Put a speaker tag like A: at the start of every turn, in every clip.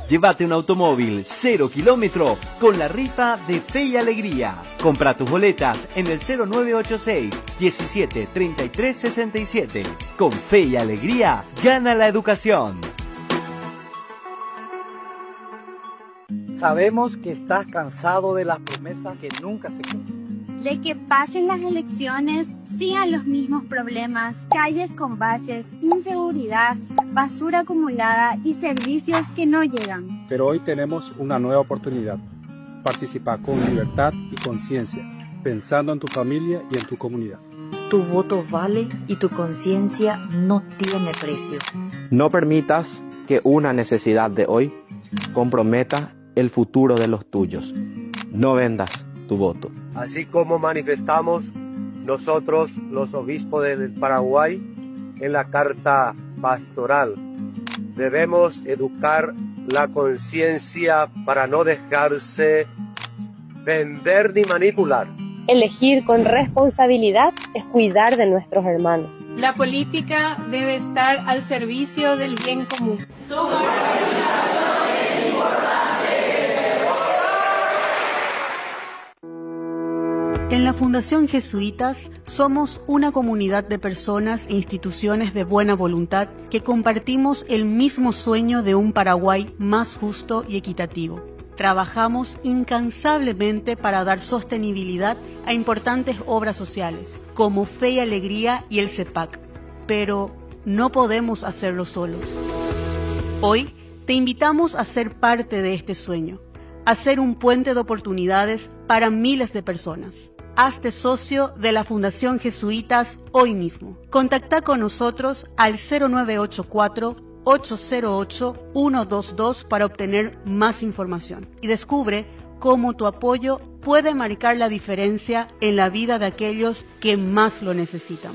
A: Llévate un automóvil 0 kilómetro con la rifa de Fe y Alegría. Compra tus boletas en el 0986 17 33 67. Con Fe y Alegría, gana la educación.
B: Sabemos que estás cansado de las promesas que nunca se cumplen.
C: De que pasen las elecciones, sigan los mismos problemas, calles con baches, inseguridad, basura acumulada y servicios que no llegan.
D: Pero hoy tenemos una nueva oportunidad. Participa con libertad y conciencia, pensando en tu familia y en tu comunidad.
E: Tu voto vale y tu conciencia no tiene precio.
F: No permitas que una necesidad de hoy comprometa el futuro de los tuyos. No vendas tu voto.
G: Así como manifestamos nosotros, los obispos del Paraguay, en la carta pastoral, debemos educar la conciencia para no dejarse vender ni manipular.
H: Elegir con responsabilidad es cuidar de nuestros hermanos.
I: La política debe estar al servicio del bien común.
J: En la Fundación Jesuitas somos una comunidad de personas e instituciones de buena voluntad que compartimos el mismo sueño de un Paraguay más justo y equitativo. Trabajamos incansablemente para dar sostenibilidad a importantes obras sociales, como Fe y Alegría y el CEPAC, pero no podemos hacerlo solos. Hoy te invitamos a ser parte de este sueño, a ser un puente de oportunidades para miles de personas. Hazte socio de la Fundación Jesuitas hoy mismo. Contacta con nosotros al 0984-808-122 para obtener más información y descubre cómo tu apoyo puede marcar la diferencia en la vida de aquellos que más lo necesitan.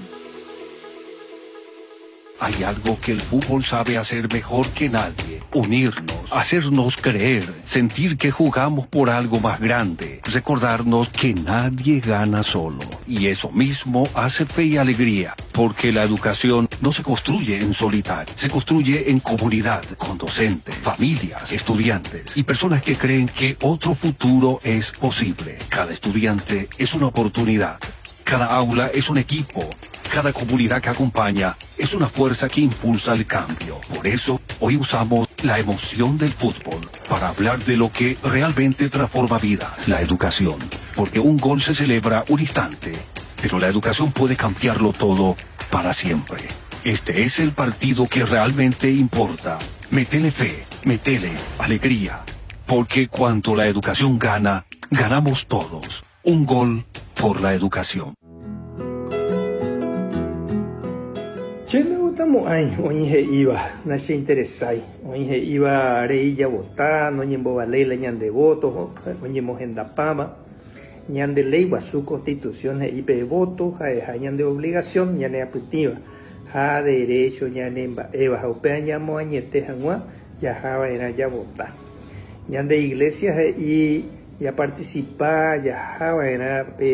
K: Hay algo que el fútbol sabe hacer mejor que nadie: unirnos, hacernos creer, sentir que jugamos por algo más grande, recordarnos que nadie gana solo. Y eso mismo hace Fe y Alegría, porque la educación no se construye en solitario, se construye en comunidad, con docentes, familias, estudiantes y personas que creen que otro futuro es posible. Cada estudiante es una oportunidad, cada aula es un equipo. Cada comunidad que acompaña es una fuerza que impulsa el cambio. Por eso, hoy usamos la emoción del fútbol para hablar de lo que realmente transforma vidas, la educación. Porque un gol se celebra un instante, pero la educación puede cambiarlo todo para siempre. Este es el partido que realmente importa. Métele fe, métele alegría. Porque cuando la educación gana, ganamos todos. Un gol por la educación.
L: Che me gusta muy oye iba na che interesai oye iba reilla votar no ñembo valela ñande voto oye mojenda pama ñande ley wa su constitución ipe voto ha ñande obligación ñane aputiva ha derecho ñane eva haupea ñamo añete hanwa ya ha era ya votar ñande iglesia y ya participar ya ha era